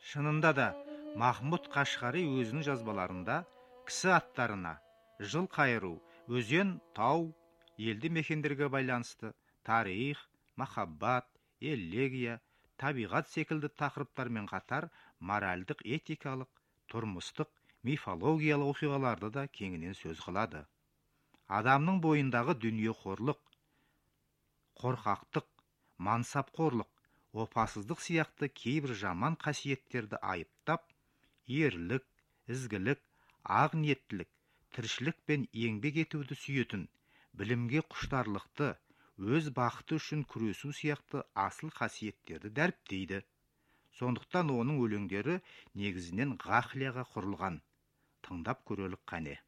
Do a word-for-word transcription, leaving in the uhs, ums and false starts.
Шынында да, Махмұд Қашғари өзінің жазбаларында кісі аттарына жыл қайыру, өзен, тау, елді мекендерге байланысты тарих, махаббат, элегия, табиғат секілді тақырыптармен қатар моральдық, этикалық, тұрмыстық, мифологиялық оқиғаларды да кеңінен сөз қылады. Адамның бойындағы дүниеқорлық, қорқақтық, мансапқорлық, опасыздық сияқты кейбір жаман қасиеттерді айыптап, ерлік, ізгілік, ақ ниеттілік, тіршілік пен еңбек етуді сүйетін, білімге құштарлықты, өз бақыты үшін күресу сияқты асыл қасиеттерді дәріптейді. Сондықтан оның өлеңдері негізінен ғақлияға құрылған. Тыңдап көрелік қане.